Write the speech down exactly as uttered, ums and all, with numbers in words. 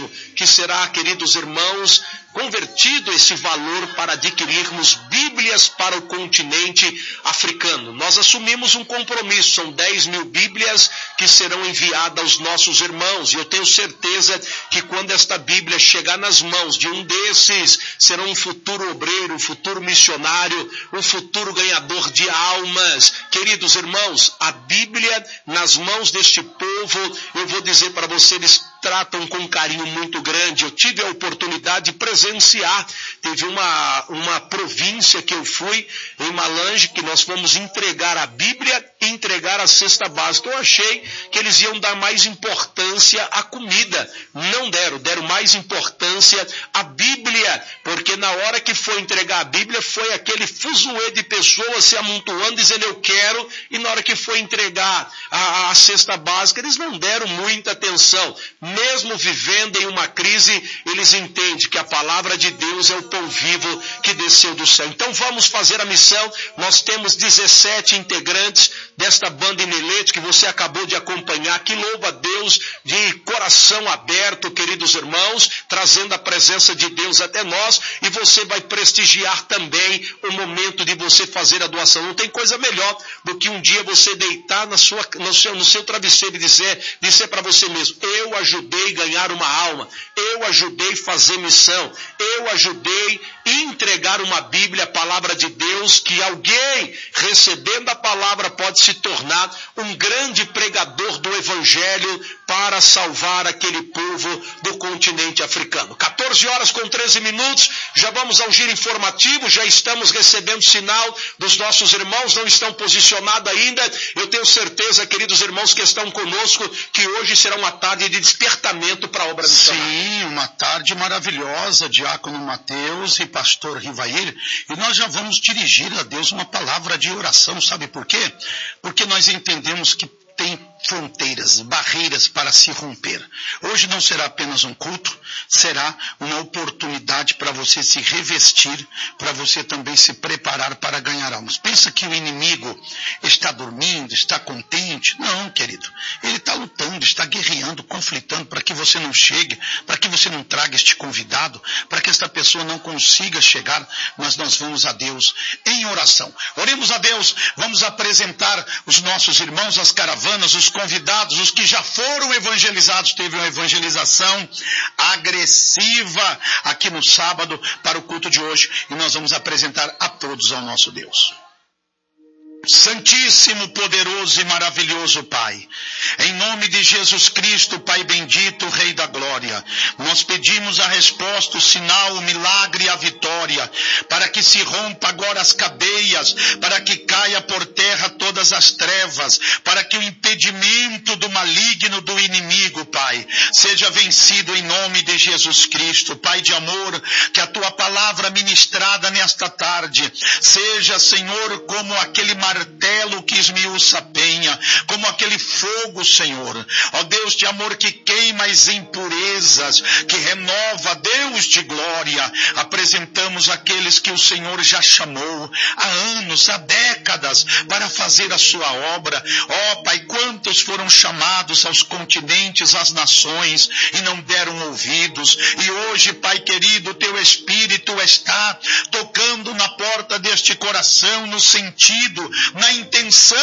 exclusivo que será, queridos irmãos, convertido esse valor para adquirirmos Bíblias para o continente africano. Nós assumimos um compromisso, são dez mil Bíblias que serão enviadas aos nossos irmãos, e eu tenho certeza que quando esta Bíblia chegar nas mãos de um desses, será um futuro obreiro, um futuro missionário, um futuro ganhador de almas. Queridos irmãos, a Bíblia nas mãos deste povo, eu vou dizer para você, eles tratam com carinho muito grande. Eu tive a oportunidade de presenciar, teve uma, uma província que eu fui, em Malange, que nós fomos entregar a Bíblia e entregar a cesta básica. Eu achei que eles iam dar mais importância à comida. Não deram, deram mais importância à Bíblia, porque na hora que foi entregar a Bíblia, foi aquele fuzuê de pessoas se amontoando, dizendo eu quero, e na hora que foi entregar a, a cesta básica, eles não deram muita atenção. Mesmo vivendo em uma crise, eles entendem que a palavra de Deus é o pão vivo que desceu do céu. Então vamos fazer a missão. Nós temos dezessete integrantes desta banda Inelete que você acabou de acompanhar, que louva a Deus de coração aberto, queridos irmãos, trazendo a presença de Deus até nós, e você vai prestigiar também o momento de você fazer a doação. Não tem coisa melhor do que um dia você deitar na sua, no, seu, no seu travesseiro e dizer, dizer para você mesmo, eu ajudei a ganhar uma alma, eu ajudei a fazer missão, eu ajudei a entregar uma Bíblia, a palavra de Deus, que alguém recebendo a palavra pode se tornar um grande pregador do Evangelho para salvar aquele povo do continente africano. quatorze horas com treze minutos, já vamos ao giro informativo, já estamos recebendo sinal dos nossos irmãos, não estão posicionados ainda. Eu tenho certeza, queridos irmãos que estão conosco, que hoje será uma tarde de despertamento para a obra missionária. Sim, uma tarde maravilhosa, Diácono Mateus e Pastor Rivair, e nós já vamos dirigir a Deus uma palavra de oração, sabe por quê? Porque nós entendemos que tem fronteiras, barreiras para se romper. Hoje não será apenas um culto, será uma oportunidade para você se revestir, para você também se preparar para ganhar almas. Pensa que o inimigo está dormindo, está contente? Não, querido. Ele está lutando, está guerreando, conflitando para que você não chegue, para que você não traga este convidado, para que esta pessoa não consiga chegar, mas nós vamos a Deus em oração. Oremos a Deus, vamos apresentar os nossos irmãos, as caravanas, os convidados, os que já foram evangelizados. Teve uma evangelização agressiva aqui no sábado para o culto de hoje, e nós vamos apresentar a todos ao nosso Deus. Santíssimo, poderoso e maravilhoso Pai, em nome de Jesus Cristo, Pai bendito, Rei da Glória, nós pedimos a resposta, o sinal, o milagre e a vitória, para que se rompa agora as cadeias, para que caia por terra todas as trevas, para que o impedimento do maligno, do inimigo, Pai, seja vencido em nome de Jesus Cristo. Pai de amor, que a Tua palavra ministrada nesta tarde seja, Senhor, como aquele martelo que esmiuça a penha, como aquele fogo, Senhor, ó Deus de amor, que queima as impurezas, que renova, Deus de glória. Apresentamos aqueles que o Senhor já chamou há anos, há décadas, para fazer a sua obra. Ó Pai, quantos foram chamados aos continentes, às nações, e não deram ouvidos, e hoje, Pai querido, Teu Espírito está tocando na porta deste coração, no sentido, na intenção